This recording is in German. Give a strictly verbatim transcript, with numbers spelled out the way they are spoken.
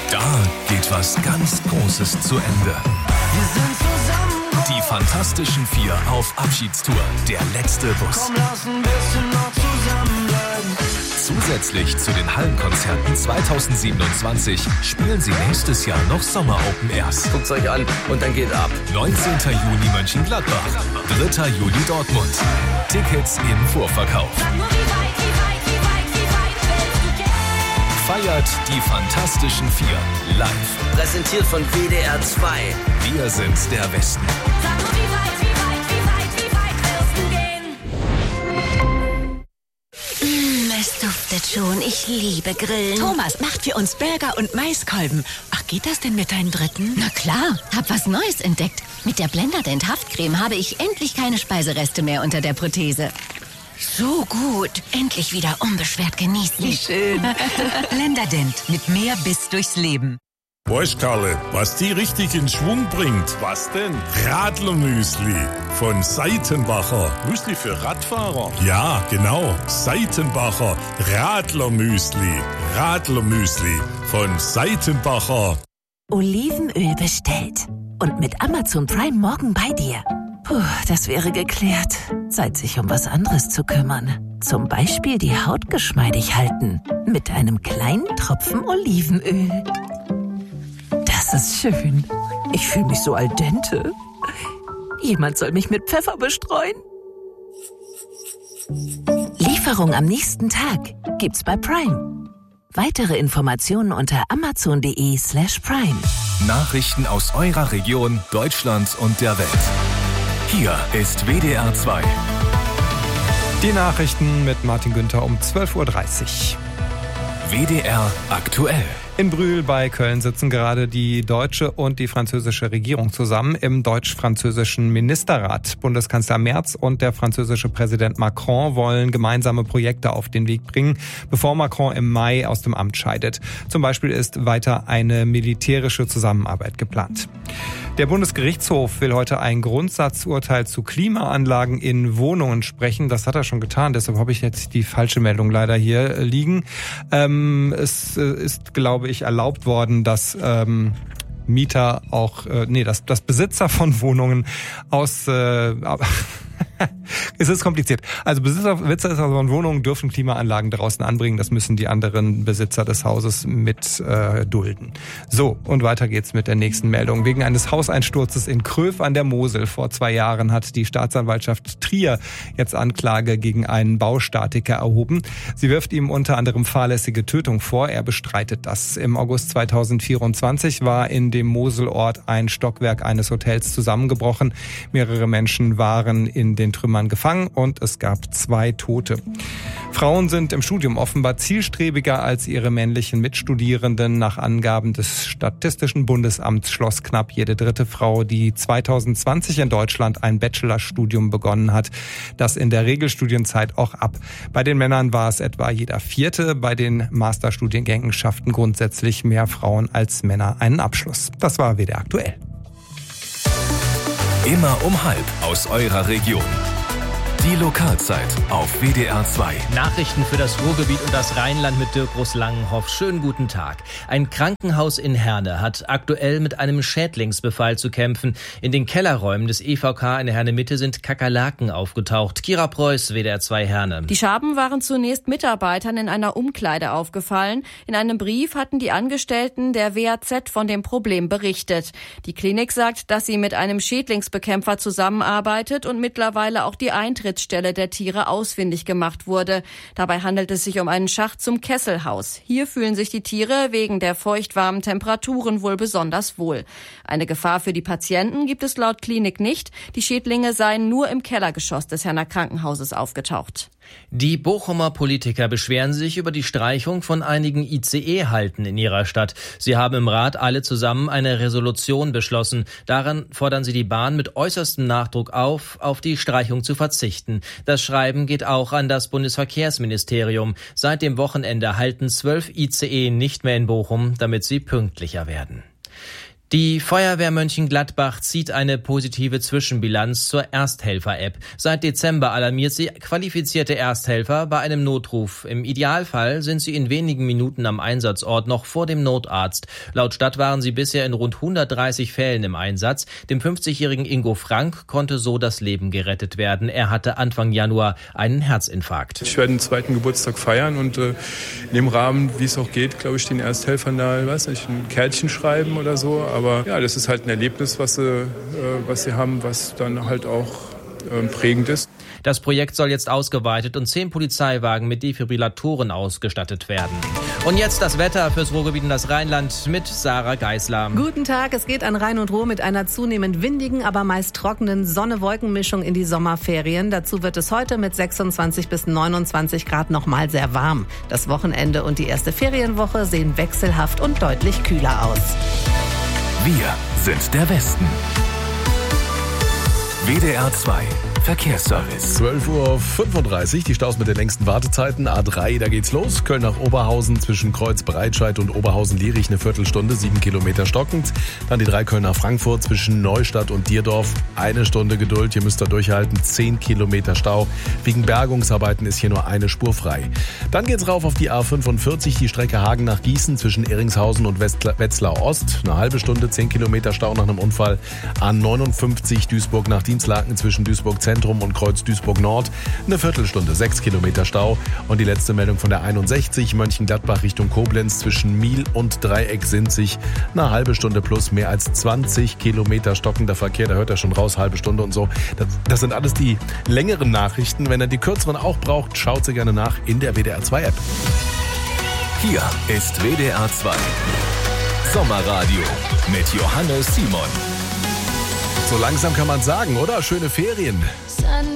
Da geht was ganz Großes zu Ende. Wir sind zusammen. Die Fantastischen Vier auf Abschiedstour. Der letzte Bus. Komm, lass ein bisschen noch zusammenbleiben. Zusätzlich zu den Hallenkonzerten zweitausendsiebenundzwanzig spielen sie nächstes Jahr noch Sommer-Open Airs. Guckt's euch an und dann geht ab. neunzehnten Juni Mönchengladbach, dritter Juli Dortmund. Tickets im Vorverkauf. Feiert die Fantastischen Vier live. Präsentiert von W D R zwei. Wir sind der Westen. Es duftet schon. Ich liebe Grillen. Thomas macht für uns Burger und Maiskolben. Ach, geht das denn mit deinen Dritten? Na klar, hab was Neues entdeckt. Mit der Blenderdent Haftcreme habe ich endlich keine Speisereste mehr unter der Prothese. So gut. Endlich wieder unbeschwert genießen. Wie schön. Blenderdent mit mehr Biss durchs Leben. Weißt, Karle, was die richtig in Schwung bringt? Was denn? Radlermüsli von Seitenbacher. Müsli für Radfahrer? Ja, genau. Seitenbacher Radlermüsli. Radlermüsli von Seitenbacher. Olivenöl bestellt. Und mit Amazon Prime morgen bei dir. Puh, das wäre geklärt. Zeit, sich um was anderes zu kümmern. Zum Beispiel die Haut geschmeidig halten. Mit einem kleinen Tropfen Olivenöl. Das ist schön. Ich fühle mich so al dente. Jemand soll mich mit Pfeffer bestreuen. Lieferung am nächsten Tag gibt's bei Prime. Weitere Informationen unter amazon.de slash prime. Nachrichten aus eurer Region, Deutschland und der Welt. Hier ist W D R zwei. Die Nachrichten mit Martin Günther um zwölf Uhr dreißig. W D R aktuell. In Brühl bei Köln sitzen gerade die deutsche und die französische Regierung zusammen im deutsch-französischen Ministerrat. Bundeskanzler Merz und der französische Präsident Macron wollen gemeinsame Projekte auf den Weg bringen, bevor Macron im Mai aus dem Amt scheidet. Zum Beispiel ist weiter eine militärische Zusammenarbeit geplant. Der Bundesgerichtshof will heute ein Grundsatzurteil zu Klimaanlagen in Wohnungen sprechen. Das hat er schon getan, deshalb habe ich jetzt die falsche Meldung leider hier liegen. Ähm, es ist, glaube ich, erlaubt worden, dass ähm, Mieter auch, äh, nee, dass, dass Besitzer von Wohnungen aus... Äh, es ist kompliziert. Also Besitzer, Besitzer von Wohnungen dürfen Klimaanlagen draußen anbringen. Das müssen die anderen Besitzer des Hauses mit äh, dulden. So, und weiter geht's mit der nächsten Meldung. Wegen eines Hauseinsturzes in Kröv an der Mosel vor zwei Jahren hat die Staatsanwaltschaft Trier jetzt Anklage gegen einen Baustatiker erhoben. Sie wirft ihm unter anderem fahrlässige Tötung vor. Er bestreitet das. Im August zweitausendvierundzwanzig war in dem Moselort ein Stockwerk eines Hotels zusammengebrochen. Mehrere Menschen waren in den Trümmern gefangen und es gab zwei Tote. Frauen sind im Studium offenbar zielstrebiger als ihre männlichen Mitstudierenden. Nach Angaben des Statistischen Bundesamts schloss knapp jede dritte Frau, die zweitausendzwanzig in Deutschland ein Bachelorstudium begonnen hat, das in der Regelstudienzeit auch ab. Bei den Männern war es etwa jeder vierte. Bei den Masterstudiengängen schafften grundsätzlich mehr Frauen als Männer einen Abschluss. Das war W D R aktuell. Immer um halb aus eurer Region. Die Lokalzeit auf W D R zwei. Nachrichten für das Ruhrgebiet und das Rheinland mit Dirk Groß-Langenhoff. Schönen guten Tag. Ein Krankenhaus in Herne hat aktuell mit einem Schädlingsbefall zu kämpfen. In den Kellerräumen des E V K in Herne-Mitte sind Kakerlaken aufgetaucht. Kira Preuß, W D R zwei Herne. Die Schaben waren zunächst Mitarbeitern in einer Umkleide aufgefallen. In einem Brief hatten die Angestellten der W A Z von dem Problem berichtet. Die Klinik sagt, dass sie mit einem Schädlingsbekämpfer zusammenarbeitet und mittlerweile auch die Eintrittsstelle der Tiere ausfindig gemacht wurde. Dabei handelt es sich um einen Schacht zum Kesselhaus. Hier fühlen sich die Tiere wegen der feuchtwarmen Temperaturen wohl besonders wohl. Eine Gefahr für die Patienten gibt es laut Klinik nicht. Die Schädlinge seien nur im Kellergeschoss des Herner Krankenhauses aufgetaucht. Die Bochumer Politiker beschweren sich über die Streichung von einigen I C E-Halten in ihrer Stadt. Sie haben im Rat alle zusammen eine Resolution beschlossen. Daran fordern sie die Bahn mit äußerstem Nachdruck auf, auf die Streichung zu verzichten. Das Schreiben geht auch an das Bundesverkehrsministerium. Seit dem Wochenende halten zwölf I C E nicht mehr in Bochum, damit sie pünktlicher werden. Die Feuerwehr Mönchengladbach zieht eine positive Zwischenbilanz zur Ersthelfer-App. Seit Dezember alarmiert sie qualifizierte Ersthelfer bei einem Notruf. Im Idealfall sind sie in wenigen Minuten am Einsatzort noch vor dem Notarzt. Laut Stadt waren sie bisher in rund hundertdreißig Fällen im Einsatz. Dem fünfzigjährigen Ingo Frank konnte so das Leben gerettet werden. Er hatte Anfang Januar einen Herzinfarkt. Ich werde den zweiten Geburtstag feiern und äh, in dem Rahmen, wie es auch geht, glaube ich, den Ersthelfern da, weiß nicht, ein Kärtchen schreiben oder so. Aber ja, das ist halt ein Erlebnis, was sie, äh, was sie haben, was dann halt auch äh, prägend ist. Das Projekt soll jetzt ausgeweitet und zehn Polizeiwagen mit Defibrillatoren ausgestattet werden. Und jetzt das Wetter fürs Ruhrgebiet und das Rheinland mit Sarah Geisler. Guten Tag, es geht an Rhein und Ruhr mit einer zunehmend windigen, aber meist trockenen Sonne-Wolken-Mischung in die Sommerferien. Dazu wird es heute mit sechsundzwanzig bis neunundzwanzig Grad nochmal sehr warm. Das Wochenende und die erste Ferienwoche sehen wechselhaft und deutlich kühler aus. Wir sind der Westen. W D R zwei Verkehrsservice. zwölf Uhr fünfunddreißig, die Staus mit den längsten Wartezeiten. A drei, da geht's los. Köln nach Oberhausen zwischen Kreuz Breitscheid und Oberhausen-Lierich eine Viertelstunde, sieben Kilometer stockend. Dann die drei Köln nach Frankfurt zwischen Neustadt und Dierdorf. Eine Stunde Geduld, hier müsst ihr durchhalten. zehn Kilometer Stau. Wegen Bergungsarbeiten ist hier nur eine Spur frei. Dann geht's rauf auf die A fünfundvierzig, die Strecke Hagen nach Gießen zwischen Eringshausen und Wetzlar Ost. Eine halbe Stunde, zehn Kilometer Stau nach einem Unfall. A neunundfünfzig, Duisburg nach Dienstlaken zwischen Duisburg Zentrum und Kreuz Duisburg Nord. Eine Viertelstunde, sechs Kilometer Stau. Und die letzte Meldung von der einundsechzig, Mönchengladbach Richtung Koblenz zwischen Miel und Dreieck-Sinzig. Eine halbe Stunde plus mehr als zwanzig Kilometer stockender Verkehr. Da hört er schon raus, halbe Stunde und so. Das, das sind alles die längeren Nachrichten. Wenn er die kürzeren auch braucht, schaut sie gerne nach in der W D R zwei App. Hier ist W D R zwei Sommerradio mit Johannes Simon. So langsam kann man sagen, oder? Schöne Ferien.